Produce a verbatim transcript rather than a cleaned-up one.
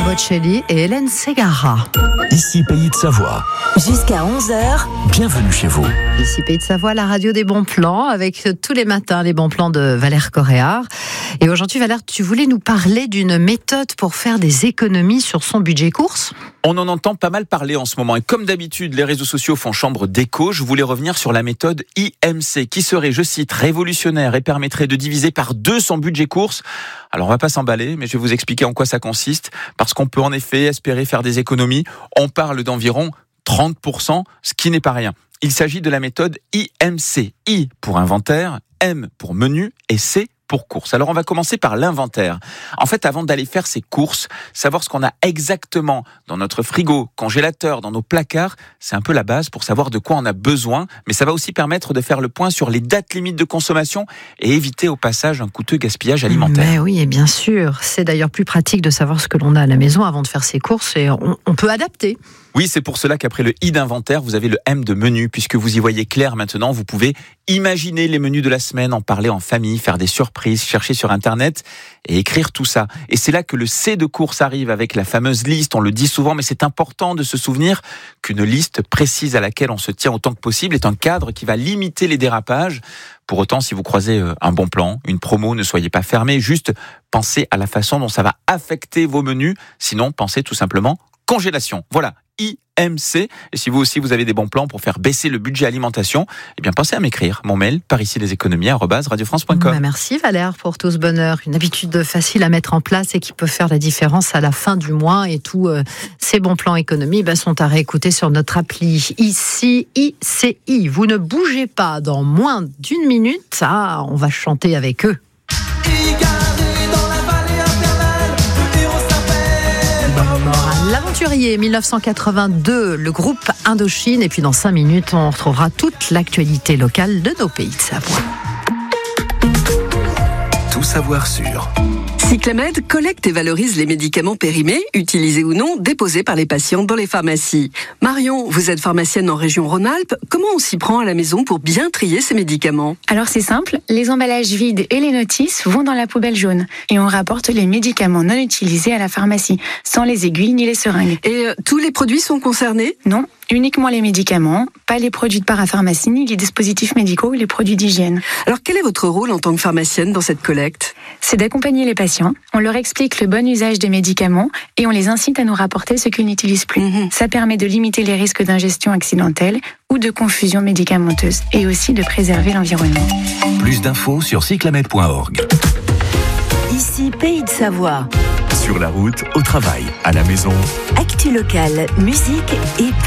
Bocelli et Hélène Ségara. Ici Pays de Savoie. Jusqu'à onze heures. Bienvenue chez vous. Ici Pays de Savoie, la radio des bons plans, avec tous les matins les bons plans de Valère Coréard. Et aujourd'hui, Valère, tu voulais nous parler d'une méthode pour faire des économies sur son budget course ? On en entend pas mal parler en ce moment. Et comme d'habitude, les réseaux sociaux font chambre d'écho. Je voulais revenir sur la méthode I M C, qui serait, je cite, révolutionnaire et permettrait de diviser par deux son budget course. Alors, on va pas s'emballer, mais je vais vous expliquer en quoi ça consiste. Parce qu'on peut en effet espérer faire des économies. On parle d'environ trente pour cent, ce qui n'est pas rien. Il s'agit de la méthode I M C. I pour inventaire, M pour menu et C pour courses. Alors on va commencer par l'inventaire. En fait, avant d'aller faire ses courses, savoir ce qu'on a exactement dans notre frigo, congélateur, dans nos placards, c'est un peu la base pour savoir de quoi on a besoin, mais ça va aussi permettre de faire le point sur les dates limites de consommation et éviter au passage un coûteux gaspillage alimentaire. Mais oui, et bien sûr, c'est d'ailleurs plus pratique de savoir ce que l'on a à la maison avant de faire ses courses et on, on peut adapter. Oui, c'est pour cela qu'après le I d'inventaire, vous avez le M de menu, puisque vous y voyez clair maintenant, vous pouvez imaginer les menus de la semaine, en parler en famille, faire des surprises, chercher sur Internet et écrire tout ça. Et c'est là que le C de course arrive avec la fameuse liste, on le dit souvent, mais c'est important de se souvenir qu'une liste précise à laquelle on se tient autant que possible est un cadre qui va limiter les dérapages. Pour autant, si vous croisez un bon plan, une promo, ne soyez pas fermés, juste pensez à la façon dont ça va affecter vos menus, sinon pensez tout simplement congélation. Voilà. I M C. Et si vous aussi vous avez des bons plans pour faire baisser le budget alimentation, eh bien pensez à m'écrire. Mon mail, par ici les économies arobase radio france point com. Bah merci Valère pour tout ce bonheur. Une habitude facile à mettre en place et qui peut faire la différence à la fin du mois. Et tous euh, ces bons plans économies bah, sont à réécouter sur notre appli ici I C I. Vous ne bougez pas, dans moins d'une minute. Ah, on va chanter avec eux. L'Aventurier, dix-neuf cent quatre-vingt-deux, le groupe Indochine. Et puis dans cinq minutes, on retrouvera toute l'actualité locale de nos pays de Savoie. Tout savoir sur Cyclamed collecte et valorise les médicaments périmés, utilisés ou non, déposés par les patients dans les pharmacies. Marion, vous êtes pharmacienne en région Rhône-Alpes. Comment on s'y prend à la maison pour bien trier ces médicaments ? Alors c'est simple, les emballages vides et les notices vont dans la poubelle jaune. Et on rapporte les médicaments non utilisés à la pharmacie, sans les aiguilles ni les seringues. Et euh, tous les produits sont concernés ? Non, uniquement les médicaments, pas les produits de parapharmacie, ni les dispositifs médicaux ou les produits d'hygiène. Alors quel est votre rôle en tant que pharmacienne dans cette collecte ? C'est d'accompagner les patients. On leur explique le bon usage des médicaments et on les incite à nous rapporter ce qu'ils n'utilisent plus. Mmh. Ça permet de limiter les risques d'ingestion accidentelle ou de confusion médicamenteuse et aussi de préserver l'environnement. Plus d'infos sur cyclamed point org. Ici Pays de Savoie. Sur la route, au travail, à la maison. Actu locale, musique et